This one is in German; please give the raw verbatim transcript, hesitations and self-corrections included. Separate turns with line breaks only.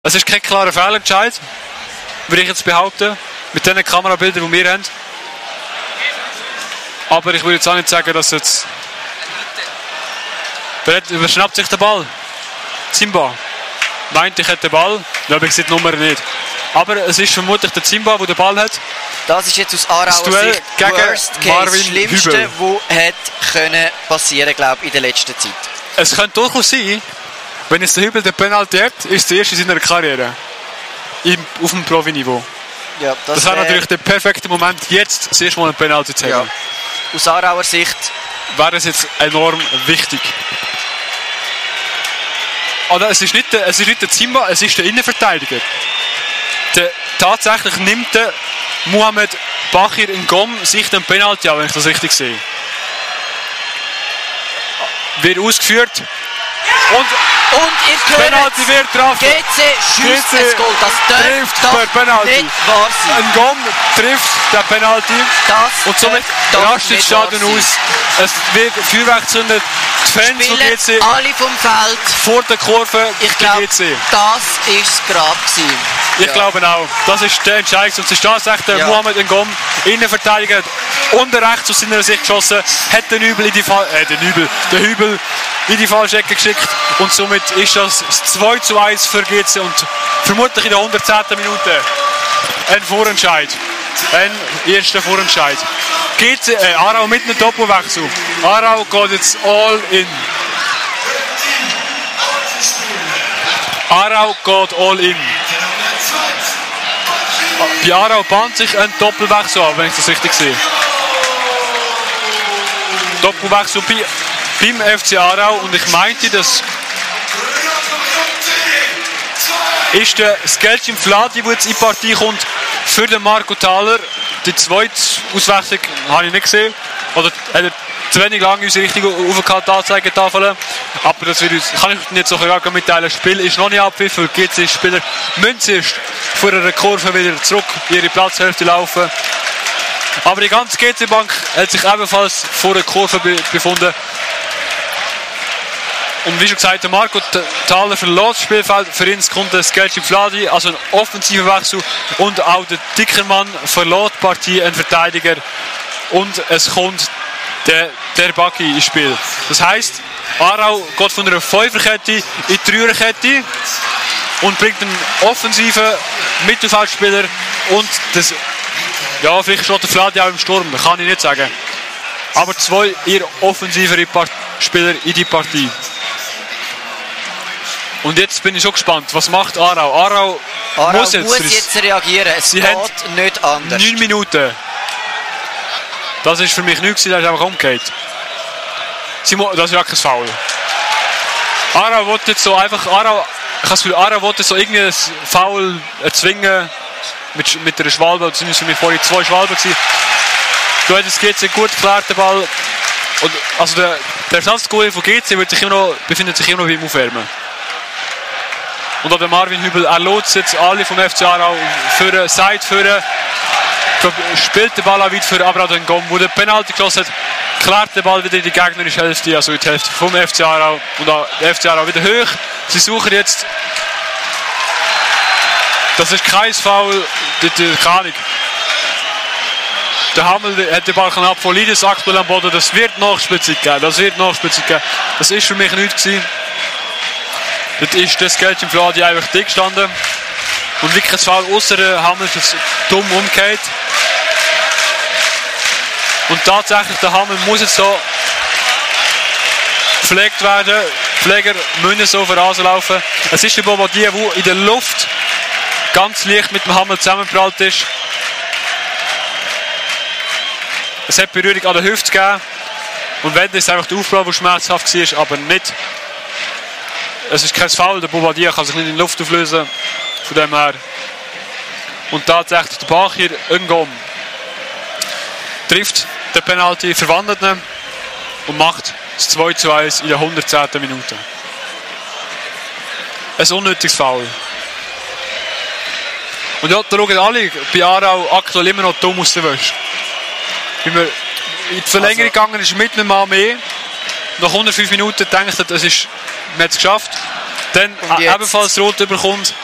Es ist kein klarer Fehlentscheid, würde ich jetzt behaupten, mit den Kamerabildern, die wir haben. Aber ich würde jetzt auch nicht sagen, dass jetzt... Wer überschnappt sich den Ball? Zimba. Meint, ich hätte den Ball. Ja, aber ich sehe die Nummer nicht. Aber es ist vermutlich der Zimba, der den Ball hat.
Das ist jetzt aus Aarauer Sicht
gegen
Worst Case,
Marvin
das Schlimmste, was hätte können passieren, glaube ich, in der letzten Zeit.
Es könnte durchaus sein, wenn jetzt der Hübel den Penalty hat, ist der erste in seiner Karriere. Im, auf dem Profi-Niveau. Ja, das das wäre wär natürlich der perfekte Moment, jetzt das erste Mal einen Penalty zu haben.
Ja. Aus Aarauer Sicht
wäre es jetzt enorm wichtig. Aber es ist nicht der, es ist nicht der Zimba, es ist der Innenverteidiger. Der, tatsächlich nimmt der Mohamed Bachir Ngom sich den Penalty an, wenn ich das richtig sehe. Wird ausgeführt. Und,
und ihr hört,
Penalty wird drauf.
G C schießt ein Goal. Das
trifft
darf
per Penalty.
Nicht wahr sein.
Ngom trifft den Penalty.
Das
und somit rastet das Stadion aus. Es wird Feuerwerk gezündet. Die Fans von G C
alle vom Feld
vor der Kurve.
Ich glaube, das war das Grab gewesen.
Ich ja. glaube auch. Das ist der Entscheid. Und es ist tatsächlich der ja. Mohamed Ngom, Innenverteidiger, unter rechts aus seiner Sicht geschossen, hat den Hübel in die Fa äh, den Hübel, den Hübel in die falsche Ecke geschickt. Und somit ist das zwei zu eins für G C und vermutlich in der hundertzehnten Minute ein Vorentscheid. Ein erster Vorentscheid. G C, äh, Aarau mit einem Doppelwechsel. Aarau geht jetzt all in. Aarau geht all in. Bei Aarau bahnt sich ein Doppelwechsel an, wenn ich das richtig sehe. Doppelwechsel bei, beim F C Aarau und ich meinte, das ist der Skelcim Fladi, der jetzt in die Partie kommt für den Marco Thaler. Die zweite Auswechslung habe ich nicht gesehen. Oder hat er zu wenig lange unsere richtige Anzeigetafel. Aber das wird uns, kann ich nicht so klar mitteilen. Das Spiel ist noch nicht abgepfiffen. G C-Spieler müssen zuerst vor einer Kurve wieder zurück in ihre Platzhälfte laufen. Aber die ganze G C-Bank hat sich ebenfalls vor der Kurve be befunden. Und wie schon gesagt, der Marco Thaler verlässt das Spielfeld. Für ihn kommt der Skelcim Fladi, also ein offensiver Wechsel. Und auch der Dickermann verlässt die Partie, ein Verteidiger. Und es kommt der, der Baki ins Spiel. Das heisst, Aarau geht von einer Fünferkette in die Dreierkette und bringt einen offensiven Mittelfeldspieler und das, ja, vielleicht steht der Fladi auch im Sturm, kann ich nicht sagen. Aber zwei eher offensivere Spieler in die Partie. Und jetzt bin ich schon gespannt, was macht Aarau? Aarau,
Aarau
muss jetzt,
muss jetzt reagieren, es
sie
geht nicht anders.
neun Minuten. Das ist für mich nichts, das ist einfach umgekehrt. Das ist ja kein Foul. Aarau wollte jetzt so einfach, Aarau, ich habe das Gefühl, Aarau wollte so irgendwie ein Foul erzwingen mit, mit einer Schwalbe, das waren für mich vorhin zwei Schwalben gewesen. Du hättest G C gut geklärt, den Ball. Und also der, der Ersatzgoalie von G C wird sich immer noch, befindet sich immer noch beim Aufwärmen. Und auch der Marvin Hübel, er lotst jetzt alle vom F C Aarau für Seite führen. Spielt den Ball auch weit für Abraham Ngom, wo der Penalty geschossen hat, klärt den Ball wieder in die gegnerische Hälfte, also in die Hälfte vom F C Aarau. Und auch der F C Aarau wieder hoch. Sie suchen jetzt. Das ist kein Foul, keine Ahnung. Der Hammel hat den Ball knapp von Lidis aktuell am Boden. Das wird Nachspielzeit geben. Das wird Nachspielzeit geben. Das ist für mich nichts gewesen. Dort ist das Geld im Fladi einfach dick gestanden. Und wirklich ein Foul außer der Hammel ist es dumm umgekehrt. Und tatsächlich, der Hammel muss jetzt so gepflegt werden. Die Pfleger müssen so auf Rasen laufen. Es ist der Bobadilla, der in der Luft ganz leicht mit dem Hammel zusammengeprallt ist. Es hat Berührung an der Hüfte gegeben. Und wenn, ist einfach der Aufbau, der schmerzhaft war, aber nicht. Es ist kein Foul, der Bobadilla kann sich nicht in die Luft auflösen. Von dem her. Und tatsächlich der Bachir Ngom trifft den Penalty, verwandelt ihn und macht das zwei zu eins in der hundertzehnten Minute. Ein unnötiges Foul. Und ja, da schauen alle bei Aarau aktuell immer noch dumm aus der Wäsche. Wie wir in die Verlängerung also, gegangen ist mit einem Mann mehr. Nach hundertfünf Minuten denkt er, das ist, man hat es geschafft. Dann ebenfalls rot bekommt.